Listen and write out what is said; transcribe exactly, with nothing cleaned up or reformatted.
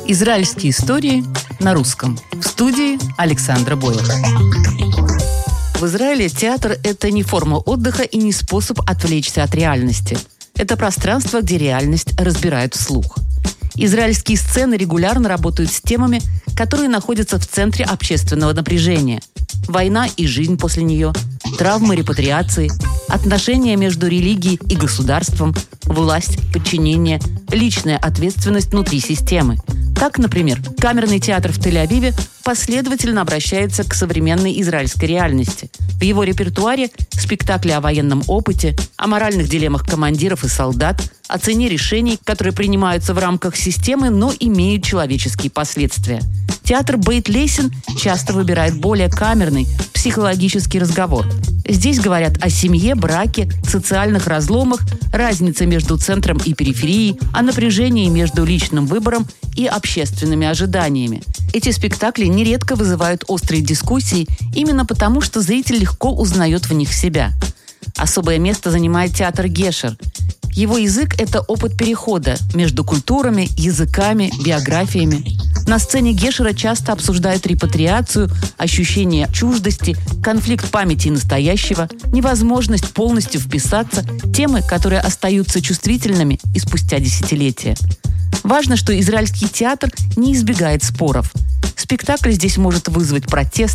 Израильские истории на русском. В студии Александра Бойлова. В Израиле театр – это не форма отдыха и не способ отвлечься от реальности. Это пространство, где реальность разбирают вслух. Израильские сцены регулярно работают с темами, которые находятся в центре общественного напряжения. Война и жизнь после нее, травмы репатриации, отношения между религией и государством, власть, подчинение, личная ответственность внутри системы. Так, например, камерный театр в Тель-Авиве последовательно обращается к современной израильской реальности. В его репертуаре спектакли о военном опыте, о моральных дилеммах командиров и солдат, о цене решений, которые принимаются в рамках системы, но имеют человеческие последствия. Театр Бейт Лейсин часто выбирает более камерный, психологический разговор. Здесь говорят о семье, браке, социальных разломах, разнице между центром и периферией, о напряжении между личным выбором и общественными ожиданиями. Эти спектакли нередко вызывают острые дискуссии именно потому, что зритель легко узнает в них себя. Особое место занимает театр Гешер. Его язык – это опыт перехода между культурами, языками, биографиями. На сцене Гешера часто обсуждают репатриацию, ощущение чуждости, конфликт памяти и настоящего, невозможность полностью вписаться, темы, которые остаются чувствительными и спустя десятилетия. Важно, что израильский театр не избегает споров. Спектакль здесь может вызвать протест,